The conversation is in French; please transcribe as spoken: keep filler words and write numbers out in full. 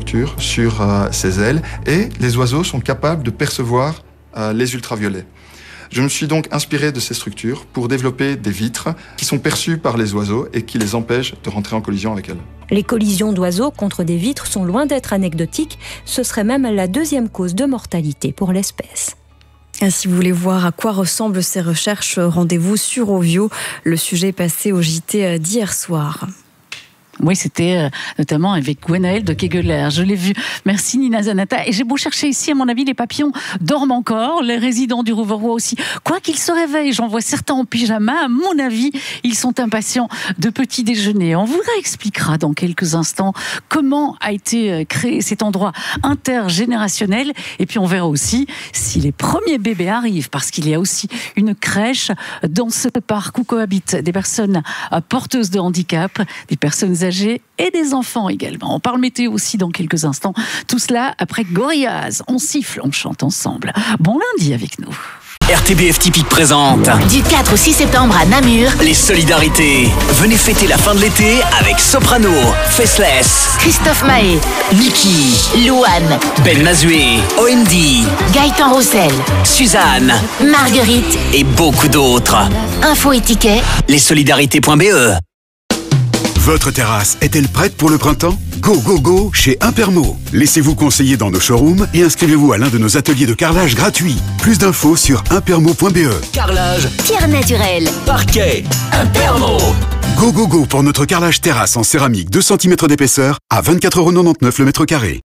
structures sur euh, ses ailes et les oiseaux sont capables de percevoir euh, les ultraviolets. Je me suis donc inspiré de ces structures pour développer des vitres qui sont perçues par les oiseaux et qui les empêchent de rentrer en collision avec elles. Les collisions d'oiseaux contre des vitres sont loin d'être anecdotiques, ce serait même la deuxième cause de mortalité pour l'espèce. Et si vous voulez voir à quoi ressemblent ces recherches, rendez-vous sur Ovio. Le sujet est passé au J T d'hier soir. Oui, c'était euh, notamment avec Gwenaëlle de Kegeler. Je l'ai vu. Merci Nina Zanata. Et j'ai beau chercher ici, à mon avis, les papillons dorment encore. Les résidents du Rouvroy aussi. Quoi qu'ils se réveillent, j'en vois certains en pyjama. À mon avis, ils sont impatients de petit déjeuner. On vous réexpliquera dans quelques instants comment a été créé cet endroit intergénérationnel. Et puis on verra aussi si les premiers bébés arrivent, parce qu'il y a aussi une crèche dans ce parc où cohabitent des personnes porteuses de handicap, des personnes âgées et des enfants également. On parle météo aussi dans quelques instants. Tout cela après Gorillaz. On siffle, on chante ensemble. Bon lundi avec nous. R T B F Typique présente du quatre au six septembre à Namur les solidarités. Venez fêter la fin de l'été avec Soprano, Faceless, Christophe Mahé, Niki, Louane, Ben Mazué, O M D, Gaëtan Roussel, Suzanne, Marguerite et beaucoup d'autres. Info et tickets lessolidarités point B E. Votre terrasse est-elle prête pour le printemps? Go, go, go chez Impermo. Laissez-vous conseiller dans nos showrooms et inscrivez-vous à l'un de nos ateliers de carrelage gratuits. Plus d'infos sur impermo point B E. Carrelage, Pierre naturelle, parquet, Impermo. Go, go, go pour notre carrelage terrasse en céramique deux centimètres d'épaisseur à vingt-quatre euros quatre-vingt-dix-neuf le mètre carré.